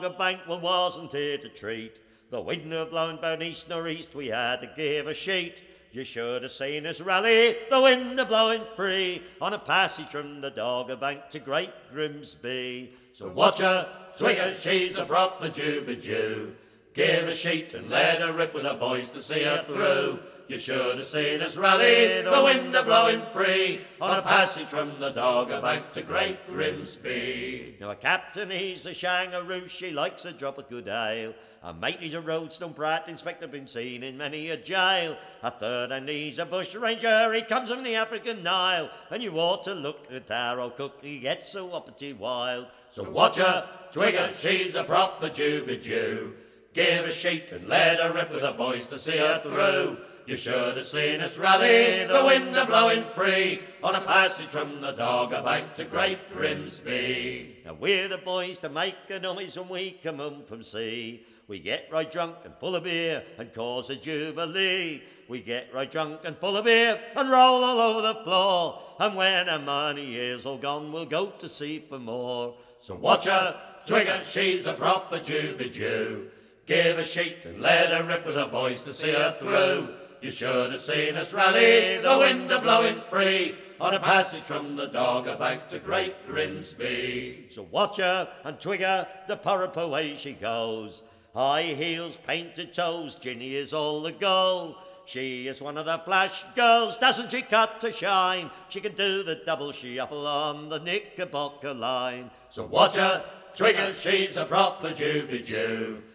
The bank wasn't here to treat. The wind nor blowing bout east nor east, we had to give a sheet. You should have seen us rally, the wind a blowing free, on a passage from the Dogger Bank to Great Grimsby. So watch her, twig her, she's a proper Juby-Jew. Give a sheet and let her rip with the boys to see her through. You should have seen us rally, the wind a blowing free, on a passage from the Dogger Bank to Great Grimsby. Now a captain, he's a shangaroo, she likes a drop of good ale. A mate, he's a Roadstone brat, inspector been seen in many a jail. A third, and he's a bush ranger, he comes from the African Nile. And you ought to look at our old cook, he gets so uppity wild. So watch her, twig her, she's a proper Juby-Jew. Give a sheet and let her rip with the boys to see her through. You should have seen us rally, the wind a blowing free, on a passage from the Dogger Bank to Great Grimsby. Now we're the boys to make a noise when we come home from sea. We get right drunk and full of beer and cause a jubilee. We get right drunk and full of beer and roll all over the floor. And when our money is all gone, we'll go to sea for more. So watch her, twig her, she's a proper Juby-Jew. Give a sheet and let her rip with the boys to see her through. You should have seen us rally, the wind a blowing free, on a passage from the Dogger Bank to Great Grimsby. So watch her and twig her, the purrup away she goes. High heels, painted toes, Ginny is all the go. She is one of the flash girls, doesn't she cut to shine? She can do the double shuffle on the Knickerbocker line. So watch her, twig her, she's a proper Juby-Jew.